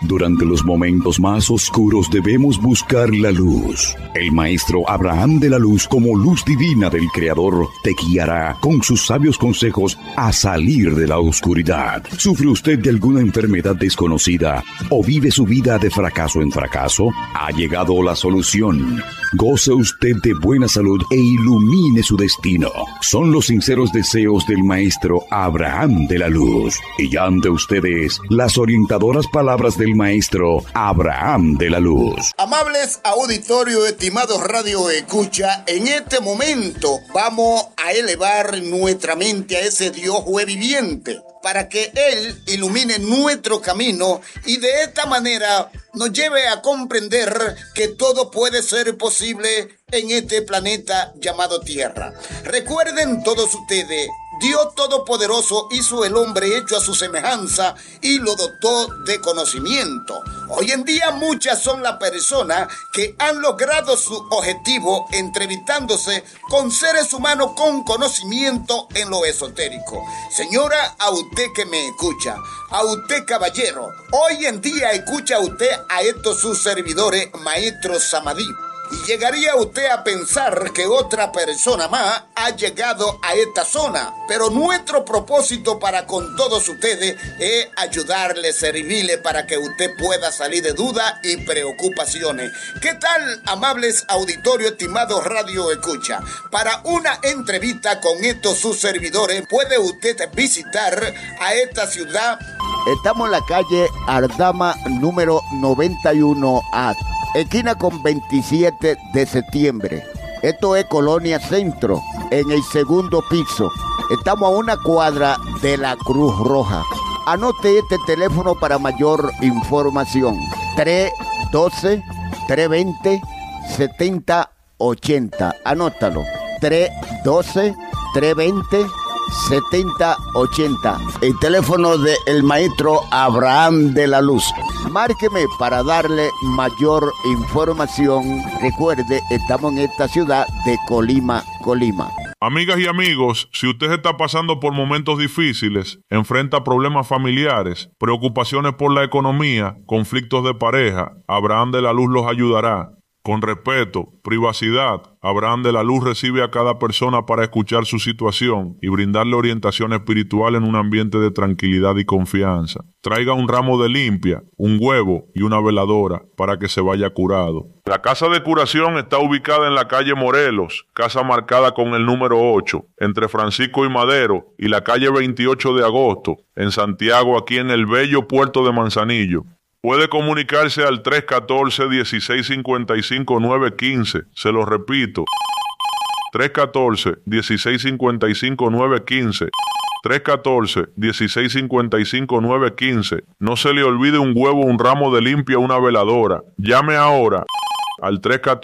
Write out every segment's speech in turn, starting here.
Durante los momentos más oscuros debemos buscar la luz. El maestro Abraham de la Luz, como luz divina del Creador, te guiará con sus sabios consejos a salir de la oscuridad. ¿Sufre usted de alguna enfermedad desconocida o vive su vida de fracaso en fracaso? Ha llegado la solución. Goce usted de buena salud e ilumine su destino. Son los sinceros deseos del maestro Abraham de la Luz. Y ante ustedes, las orientadoras palabras del maestro Abraham de la Luz. Amables auditorio, estimados radio escucha, en este momento vamos a elevar nuestra mente a ese Dios viviente, para que Él ilumine nuestro camino y de esta manera nos lleve a comprender que todo puede ser posible en este planeta llamado Tierra. Recuerden todos ustedes, Dios Todopoderoso hizo el hombre hecho a su semejanza y lo dotó de conocimiento. Hoy en día muchas son las personas que han logrado su objetivo entrevistándose con seres humanos con conocimiento en lo esotérico. Señora, a usted que me escucha, a usted caballero, hoy en día escucha usted a estos sus servidores, maestros Samadhi. Y llegaría usted a pensar que otra persona más ha llegado a esta zona. Pero nuestro propósito para con todos ustedes es ayudarle, servirle para que usted pueda salir de dudas y preocupaciones. ¿Qué tal, amables auditorios, estimados radio escucha? Para una entrevista con estos sus servidores, puede usted visitar a esta ciudad. Estamos en la calle Ardama número 91A. Esquina con 27 de septiembre. Esto es Colonia Centro, en el segundo piso. Estamos a una cuadra de la Cruz Roja. Anote este teléfono para mayor información. 312-320-7080. Anótalo. 312-320-7080. El teléfono del maestro Abraham de la Luz. Márqueme para darle mayor información. Recuerde, estamos en esta ciudad de Colima. Amigas y amigos, si usted está pasando por momentos difíciles, enfrenta problemas familiares, preocupaciones por la economía, conflictos de pareja, Abraham de la Luz los ayudará. Con respeto, privacidad, Abraham de la Luz recibe a cada persona para escuchar su situación y brindarle orientación espiritual en un ambiente de tranquilidad y confianza. Traiga un ramo de limpia, un huevo y una veladora para que se vaya curado. La casa de curación está ubicada en la calle Morelos, casa marcada con el número 8, entre Francisco y Madero y la calle 28 de agosto, en Santiago, aquí en el bello puerto de Manzanillo. Puede comunicarse al 314-1655-915. Se lo repito. 314-1655-915. 314-1655-915. No se le olvide un huevo, un ramo de limpia, una veladora. Llame ahora al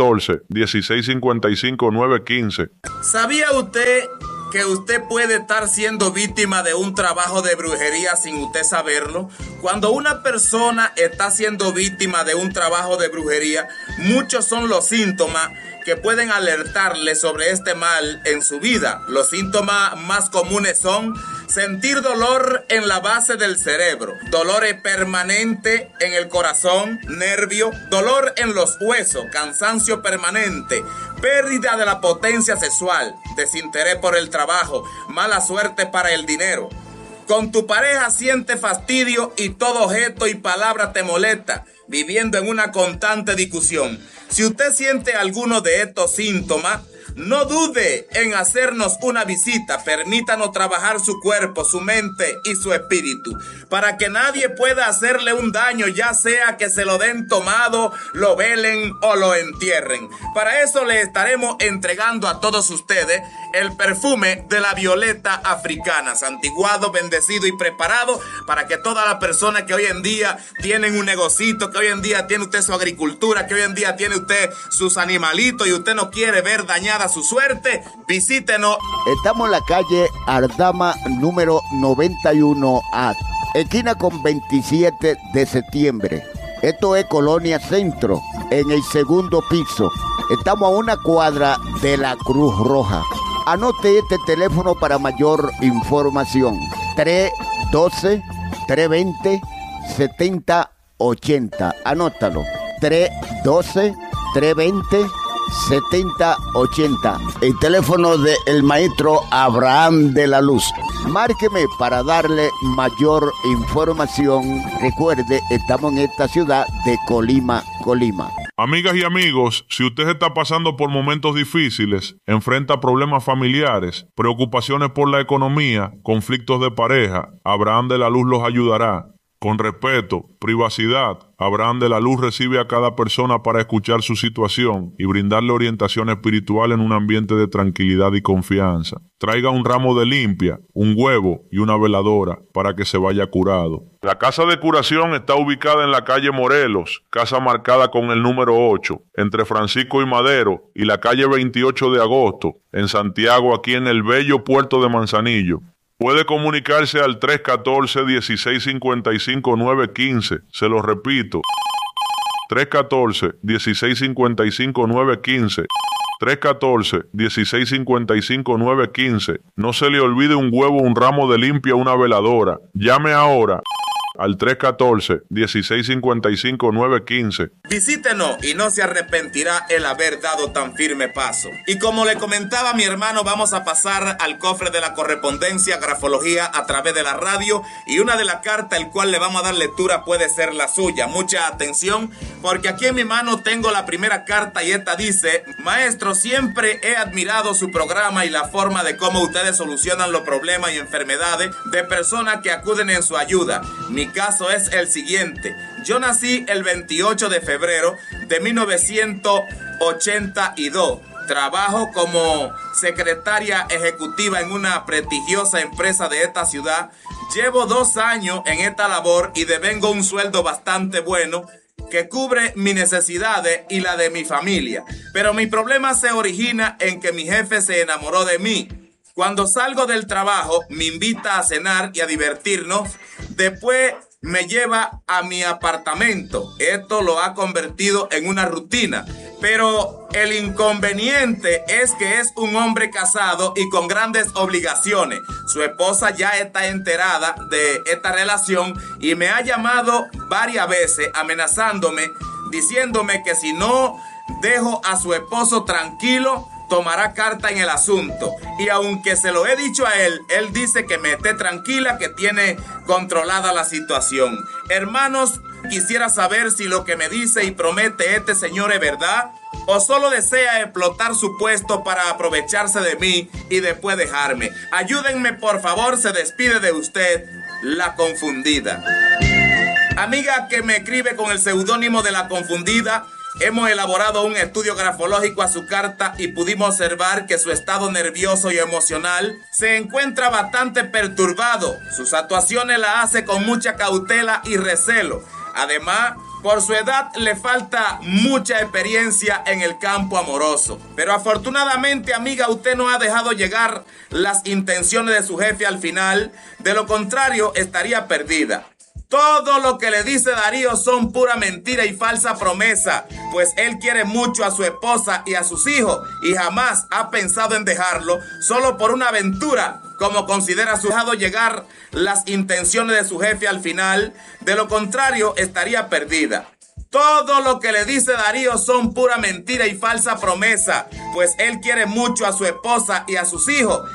314-1655-915. ¿Sabía usted que usted puede estar siendo víctima de un trabajo de brujería sin usted saberlo? Cuando una persona está siendo víctima de un trabajo de brujería, muchos son los síntomas que pueden alertarle sobre este mal en su vida. Los síntomas más comunes son sentir dolor en la base del cerebro, dolores permanentes en el corazón, nervio, dolor en los huesos, cansancio permanente, pérdida de la potencia sexual, desinterés por el trabajo, mala suerte para el dinero. Con tu pareja siente fastidio y todo objeto y palabra te molesta, viviendo en una constante discusión. Si usted siente alguno de estos síntomas, no dude en hacernos una visita. Permítanos trabajar su cuerpo, su mente y su espíritu, para que nadie pueda hacerle un daño, ya sea que se lo den tomado, lo velen o lo entierren. Para eso le estaremos entregando a todos ustedes el perfume de la violeta africana, santiguado, bendecido y preparado para que todas las personas que hoy en día tienen un negocito, que hoy en día tiene usted su agricultura, que hoy en día tiene usted sus animalitos y usted no quiere ver dañada su suerte, visítenos. Estamos en la calle Ardama número 91A, esquina con 27 de septiembre. Esto es Colonia Centro, en el segundo piso. Estamos a una cuadra de la Cruz Roja. Anote este teléfono para mayor información. 312-320-7080. 7080. Anótalo. 312-320-7080. El teléfono del maestro Abraham de la Luz. Márqueme para darle mayor información. Recuerde, estamos en esta ciudad de Colima. Amigas y amigos, si usted está pasando por momentos difíciles, enfrenta problemas familiares, preocupaciones por la economía, conflictos de pareja, Abraham de la Luz los ayudará. Con respeto, privacidad, Abraham de la Luz recibe a cada persona para escuchar su situación y brindarle orientación espiritual en un ambiente de tranquilidad y confianza. Traiga un ramo de limpia, un huevo y una veladora para que se vaya curado. La casa de curación está ubicada en la calle Morelos, casa marcada con el número 8, entre Francisco y Madero y la calle 28 de agosto, en Santiago, aquí en el bello puerto de Manzanillo. Puede comunicarse al 314-1655-915. Se lo repito. 314-1655-915. 314-1655-915. No se le olvide un huevo, un ramo de limpia, una veladora. Llame ahora al 314-1655-915. Visítenos y no se arrepentirá el haber dado tan firme paso. Y como le comentaba mi hermano, vamos a pasar al cofre de la correspondencia, grafología a través de la radio, y una de las cartas el cual le vamos a dar lectura puede ser la suya. Mucha atención, porque aquí en mi mano tengo la primera carta y esta dice: maestro, siempre he admirado su programa y la forma de cómo ustedes solucionan los problemas y enfermedades de personas que acuden en su ayuda. Mi caso es el siguiente. Yo nací el 28 de febrero de 1982. Trabajo como secretaria ejecutiva en una prestigiosa empresa de esta ciudad. Llevo 2 años en esta labor y devengo un sueldo bastante bueno que cubre mis necesidades y la de mi familia. Pero mi problema se origina en que mi jefe se enamoró de mí. Cuando salgo del trabajo, me invita a cenar y a divertirnos. Después me lleva a mi apartamento. Esto lo ha convertido en una rutina. Pero el inconveniente es que es un hombre casado y con grandes obligaciones. Su esposa ya está enterada de esta relación y me ha llamado varias veces amenazándome, diciéndome que si no dejo a su esposo tranquilo, tomará carta en el asunto. Y aunque se lo he dicho a él, él dice que me esté tranquila, que tiene controlada la situación. Hermanos, quisiera saber si lo que me dice y promete este señor es verdad, o solo desea explotar su puesto para aprovecharse de mí y después dejarme. Ayúdenme, por favor. Se despide de usted, La Confundida. Amiga que me escribe con el seudónimo de La Confundida, hemos elaborado un estudio grafológico a su carta y pudimos observar que su estado nervioso y emocional se encuentra bastante perturbado. Sus actuaciones las hace con mucha cautela y recelo. Además, por su edad le falta mucha experiencia en el campo amoroso. Pero afortunadamente, amiga, usted no ha dejado llegar las intenciones de su jefe al final. De lo contrario, estaría perdida. Todo lo que le dice Darío son pura mentira y falsa promesa, pues él quiere mucho a su esposa y a sus hijos y jamás ha pensado en dejarlo solo por una aventura, como considera su dejado llegar las intenciones de su jefe al final. De lo contrario, estaría perdida. Todo lo que le dice Darío son pura mentira y falsa promesa, pues él quiere mucho a su esposa y a sus hijos